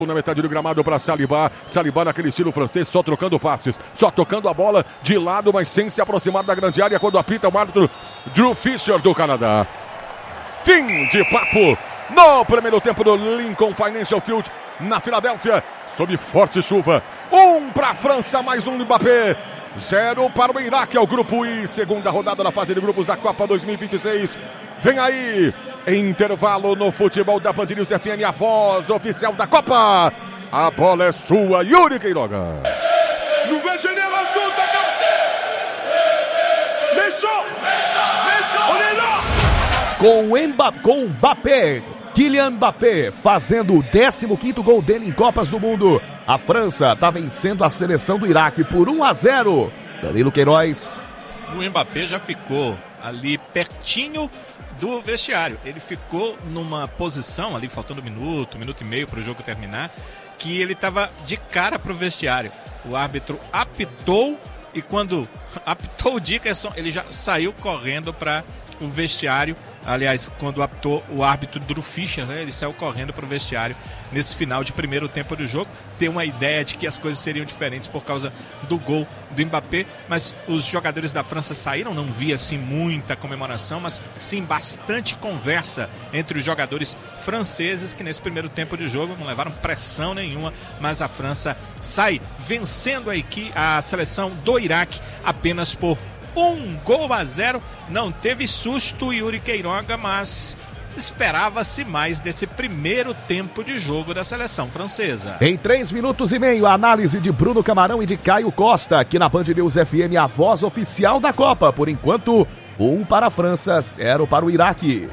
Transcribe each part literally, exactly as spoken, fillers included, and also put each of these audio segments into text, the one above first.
Na metade do gramado para Saliba, Saliba naquele estilo francês, só trocando passes, só tocando a bola de lado, mas sem se aproximar da grande área quando apita o árbitro Drew Fisher do Canadá. Fim de papo no primeiro tempo do Lincoln Financial Field, na Filadélfia, sob forte chuva. Um para a França, mais um do Mbappé. Zero para o Iraque, é o grupo I, segunda rodada da fase de grupos da Copa dois mil e vinte e seis. Vem aí, intervalo no futebol da Band News F M, a voz oficial da Copa. A bola é sua, Yuri Queiroga. Nouvelle génération d'Agarté. Méchant, méchant, on est là. Com o Mbappé, com o Mbappé, Kylian Mbappé fazendo o décimo quinto gol dele em Copas do Mundo. A França está vencendo a seleção do Iraque por um a zero. Danilo Queiroz. O Mbappé já ficou ali pertinho do vestiário. Ele ficou numa posição ali, faltando um minuto, um minuto e meio para o jogo terminar, que ele estava de cara para o vestiário. O árbitro apitou e quando apitou o Dickerson, ele já saiu correndo para o vestiário. Aliás, quando apitou o árbitro Drew Fisher, né, ele saiu correndo para o vestiário nesse final de primeiro tempo do jogo. Tem uma ideia de que as coisas seriam diferentes por causa do gol do Mbappé, mas os jogadores da França saíram, não vi assim muita comemoração, mas sim bastante conversa entre os jogadores franceses que nesse primeiro tempo de jogo não levaram pressão nenhuma, mas a França sai vencendo a, equipe, a seleção do Iraque apenas por um gol a zero. Não teve susto, Yuri Queiroga, mas esperava-se mais desse primeiro tempo de jogo da seleção francesa. Em três minutos e meio, a análise de Bruno Camarão e de Caio Costa, aqui na Band News F M, a voz oficial da Copa. Por enquanto, um para a França, zero para o Iraque.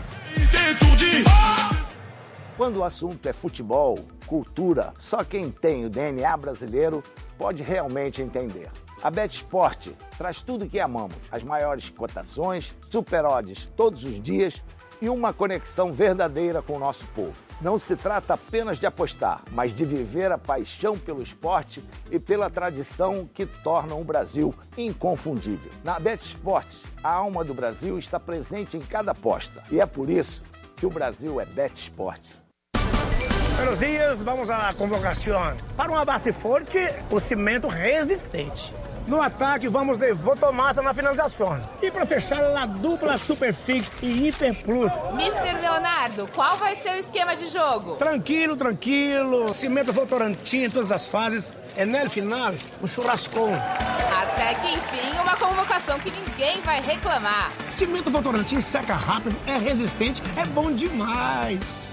Quando o assunto é futebol, cultura, só quem tem o D N A brasileiro pode realmente entender. A BetSport traz tudo o que amamos, as maiores cotações, super odds todos os dias e uma conexão verdadeira com o nosso povo. Não se trata apenas de apostar, mas de viver a paixão pelo esporte e pela tradição que tornam o Brasil inconfundível. Na BetSport, a alma do Brasil está presente em cada aposta e é por isso que o Brasil é BetSport. Buenos dias, vamos à convocação. Para uma base forte, o cimento resistente. No ataque, vamos de Votomassa na finalização. E para fechar, a dupla Superfix e Hiper Plus. mister Leonardo, qual vai ser o esquema de jogo? Tranquilo, tranquilo. Cimento Votorantim em todas as fases. É no final, um churrascão. Até que enfim, uma convocação que ninguém vai reclamar. Cimento Votorantim seca rápido, é resistente, é bom demais.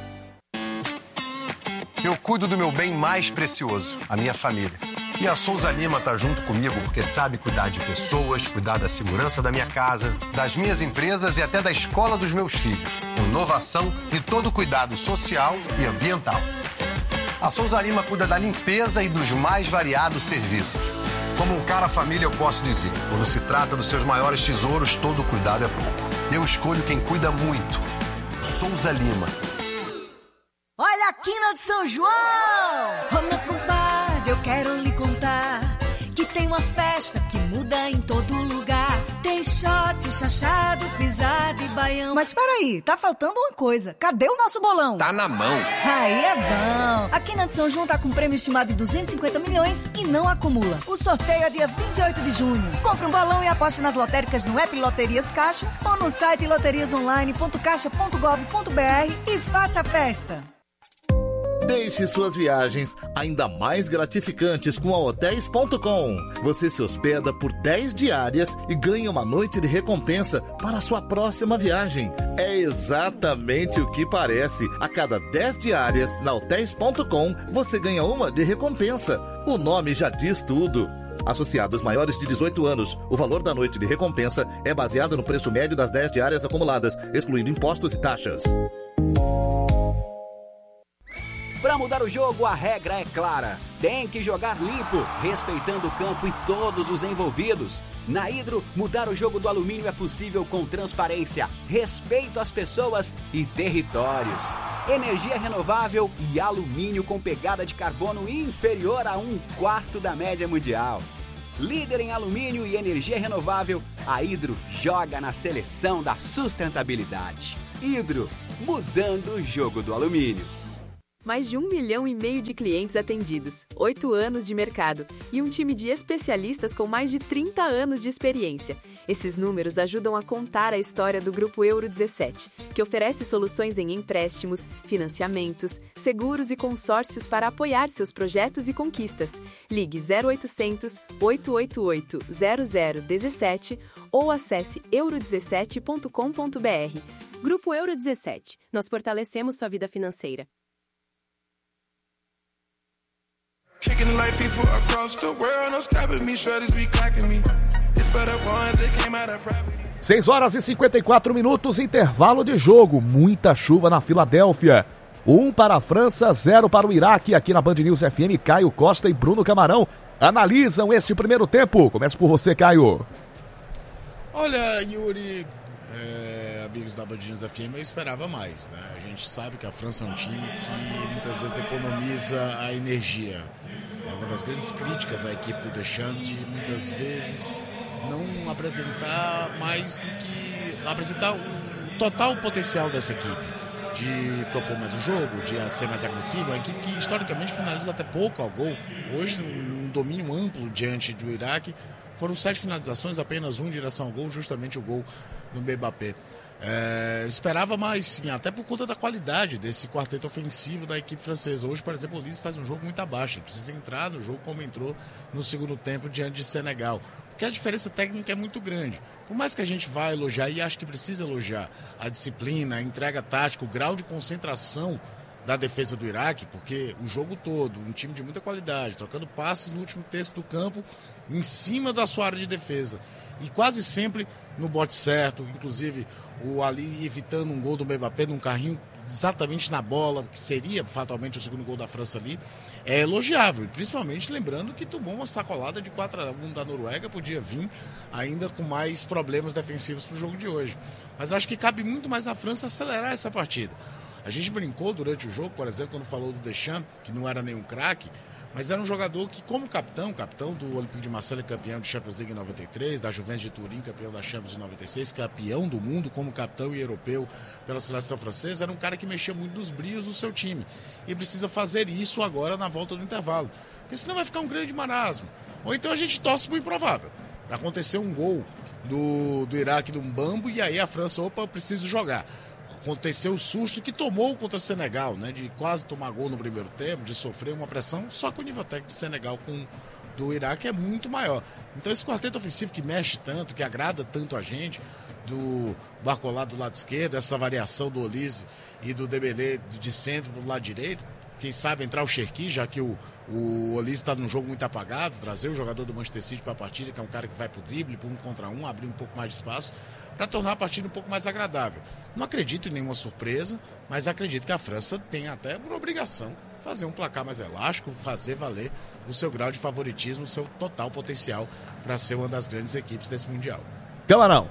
Eu cuido do meu bem mais precioso, a minha família. E a Souza Lima tá junto comigo porque sabe cuidar de pessoas, cuidar da segurança da minha casa, das minhas empresas e até da escola dos meus filhos. Com inovação e todo cuidado social e ambiental. A Souza Lima cuida da limpeza e dos mais variados serviços. Como um cara família, eu posso dizer, quando se trata dos seus maiores tesouros, todo cuidado é pouco. Eu escolho quem cuida muito. Souza Lima. Olha a quina de São João! Ô meu compadre, eu quero lhe contar que tem uma festa que muda em todo lugar. Tem shot, chachado, pisada e baião. Mas peraí, tá faltando uma coisa. Cadê o nosso bolão? Tá na mão. Aí é bom. A quina de São João tá com um prêmio estimado de duzentos e cinquenta milhões e não acumula. O sorteio é dia vinte e oito de junho. Compre um bolão e aposte nas lotéricas no app Loterias Caixa ou no site loterias online ponto caixa ponto gov ponto br e faça a festa. Deixe suas viagens ainda mais gratificantes com a hotéis ponto com. Você se hospeda por dez diárias e ganha uma noite de recompensa para a sua próxima viagem. É exatamente o que parece. A cada dez diárias na hotéis ponto com, você ganha uma de recompensa. O nome já diz tudo. Associados maiores de dezoito anos, o valor da noite de recompensa é baseado no preço médio das dez diárias acumuladas, excluindo impostos e taxas. Para mudar o jogo, a regra é clara. Tem que jogar limpo, respeitando o campo e todos os envolvidos. Na Hidro, mudar o jogo do alumínio é possível com transparência, respeito às pessoas e territórios. Energia renovável e alumínio com pegada de carbono inferior a um quarto da média mundial. Líder em alumínio e energia renovável, a Hidro joga na seleção da sustentabilidade. Hidro, mudando o jogo do alumínio. mais de um milhão e meio de clientes atendidos, oito anos de mercado e um time de especialistas com mais de trinta anos de experiência. Esses números ajudam a contar a história do Grupo Euro dezessete, que oferece soluções em empréstimos, financiamentos, seguros e consórcios para apoiar seus projetos e conquistas. Ligue zero oitocentos, oito oito oito, zero zero um sete ou acesse euro dezessete ponto com ponto b r. Grupo Euro dezessete. Nós fortalecemos sua vida financeira. seis horas e cinquenta e quatro minutos, intervalo de jogo. Muita chuva na Filadélfia. um para a França, zero para o Iraque. Aqui na Band News F M, Caio Costa e Bruno Camarão analisam este primeiro tempo. Começa por você, Caio. Olha, Yuri, é, amigos da Band News F M, eu esperava mais, né? A gente sabe que a França é um time que muitas vezes economiza a energia. É uma das grandes críticas à equipe do Deschamps de muitas vezes não apresentar mais do que apresentar o total potencial dessa equipe, de propor mais o jogo, de ser mais agressiva. Uma equipe que historicamente finaliza até pouco ao gol. Hoje, um domínio amplo diante do Iraque. Foram sete finalizações, apenas um em direção ao gol, justamente o gol do Mbappé. É, esperava mais, sim, até por conta da qualidade desse quarteto ofensivo da equipe francesa. Hoje, por exemplo, o Olise faz um jogo muito abaixo. Ele precisa entrar no jogo como entrou no segundo tempo diante de Senegal. Porque a diferença técnica é muito grande. Por mais que a gente vá elogiar, e acho que precisa elogiar, a disciplina, a entrega tática, o grau de concentração da defesa do Iraque, porque o jogo todo, um time de muita qualidade, trocando passes no último terço do campo, em cima da sua área de defesa. E quase sempre no bote certo, inclusive o Ali evitando um gol do Mbappé num carrinho exatamente na bola, que seria fatalmente o segundo gol da França ali, é elogiável. Principalmente lembrando que tomou uma sacolada de quatro a um da Noruega, podia vir ainda com mais problemas defensivos para o jogo de hoje. Mas eu acho que cabe muito mais à França acelerar essa partida. A gente brincou durante o jogo, por exemplo, quando falou do Deschamps, que não era nenhum craque, mas era um jogador que, como capitão, capitão do Olympique de Marseille, campeão de Champions League em noventa e três, da Juventus de Turim, campeão da Champions em noventa e seis, campeão do mundo como capitão e europeu pela seleção francesa, era um cara que mexia muito nos brilhos do seu time. E precisa fazer isso agora na volta do intervalo, porque senão vai ficar um grande marasmo. Ou então a gente torce para o improvável. Aconteceu um gol do, do Iraque num bambo e aí a França, opa, eu preciso jogar. Aconteceu o susto que tomou contra o Senegal, né? De quase tomar gol no primeiro tempo, de sofrer uma pressão, só que o nível técnico do Senegal com do Iraque é muito maior. Então esse quarteto ofensivo que mexe tanto, que agrada tanto a gente, do Barcola do lado esquerdo, essa variação do Olise e do Dembélé de centro para o lado direito, quem sabe entrar o Cherki, já que o, o Olise está num jogo muito apagado, trazer o jogador do Manchester City para a partida, que é um cara que vai para o drible, para um contra um, abrir um pouco mais de espaço, para tornar a partida um pouco mais agradável. Não acredito em nenhuma surpresa, mas acredito que a França tem até por obrigação fazer um placar mais elástico, fazer valer o seu grau de favoritismo, o seu total potencial para ser uma das grandes equipes desse Mundial. Camarão.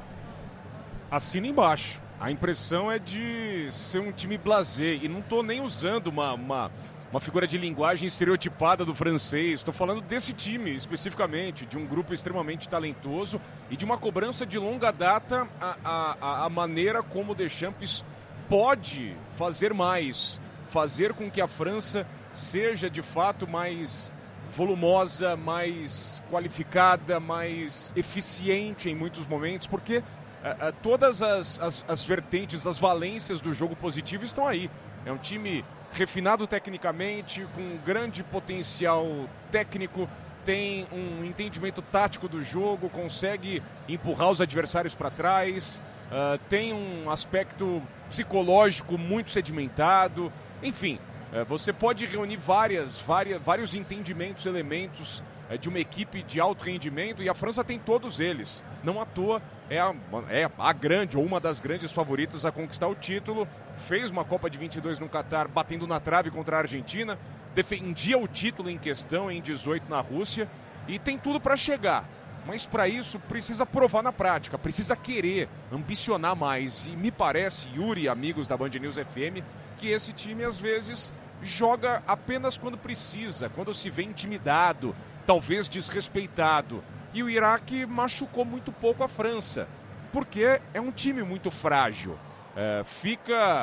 Assina embaixo. A impressão é de ser um time blasé, e não estou nem usando uma, uma, uma figura de linguagem estereotipada do francês, estou falando desse time especificamente, de um grupo extremamente talentoso e de uma cobrança de longa data a, a, a maneira como o Deschamps pode fazer mais, fazer com que a França seja de fato mais volumosa, mais qualificada, mais eficiente em muitos momentos, porque Uh, uh, todas as, as, as vertentes, as valências do jogo positivo estão aí. É um time refinado tecnicamente, com um grande potencial técnico, tem um entendimento tático do jogo, consegue empurrar os adversários para trás, uh, tem um aspecto psicológico muito sedimentado. Enfim, uh, você pode reunir várias, várias, vários entendimentos, elementos uh, de uma equipe de alto rendimento, e a França tem todos eles. Não à toa é a, é a grande ou uma das grandes favoritas a conquistar o título. Fez uma Copa de vinte e dois no Catar, batendo na trave contra a Argentina, defendia o título em questão em dezoito na Rússia, e tem tudo para chegar. Mas para isso precisa provar na prática, precisa querer, ambicionar mais. E me parece, Yuri e amigos da Band News F M, que esse time às vezes joga apenas quando precisa, quando se vê intimidado, talvez desrespeitado. E o Iraque machucou muito pouco a França, porque é um time muito frágil. É, fica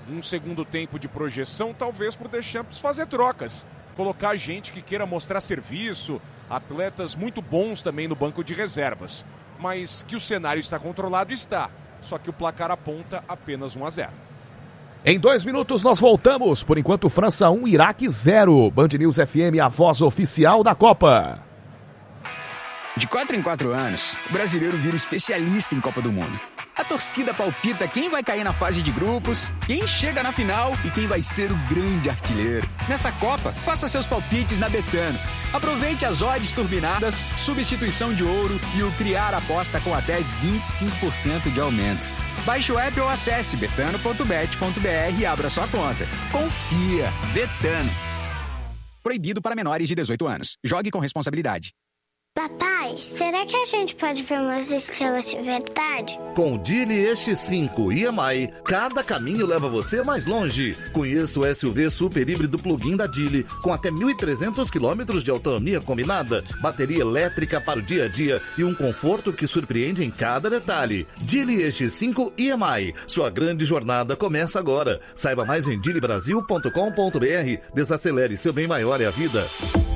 um segundo tempo de projeção, talvez para o Deschamps fazer trocas. Colocar gente que queira mostrar serviço, atletas muito bons também no banco de reservas. Mas que o cenário está controlado, está. Só que o placar aponta apenas um a zero. Em dois minutos nós voltamos. Por enquanto, França um, Iraque zero. Band News F M, a voz oficial da Copa. De quatro em quatro anos, o brasileiro vira especialista em Copa do Mundo. A torcida palpita quem vai cair na fase de grupos, quem chega na final e quem vai ser o grande artilheiro. Nessa Copa, faça seus palpites na Betano. Aproveite as odds turbinadas, substituição de ouro e o Criar Aposta com até vinte e cinco por cento de aumento. Baixe o app ou acesse betano ponto bet ponto b r e abra sua conta. Confia! Betano. Proibido para menores de dezoito anos. Jogue com responsabilidade. Papai, será que a gente pode ver umas estrelas de verdade? Com o Geely E X cinco e M I, cada caminho leva você mais longe. Conheça o S U V super híbrido plug-in da Geely, com até mil e trezentos quilômetros de autonomia combinada, bateria elétrica para o dia a dia e um conforto que surpreende em cada detalhe. Geely E X cinco e M I, sua grande jornada começa agora. Saiba mais em geely brasil ponto com ponto b r. Desacelere, seu bem maior é a vida.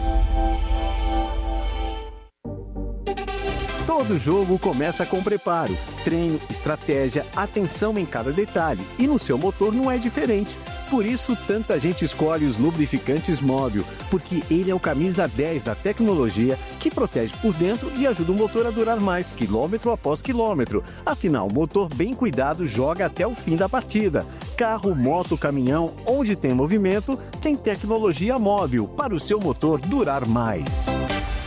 Todo jogo começa com preparo, treino, estratégia, atenção em cada detalhe. E no seu motor não é diferente. Por isso, tanta gente escolhe os lubrificantes Móbil, porque ele é o camisa dez da tecnologia que protege por dentro e ajuda o motor a durar mais, quilômetro após quilômetro. Afinal, o motor bem cuidado joga até o fim da partida. Carro, moto, caminhão, onde tem movimento, tem tecnologia Móbil para o seu motor durar mais.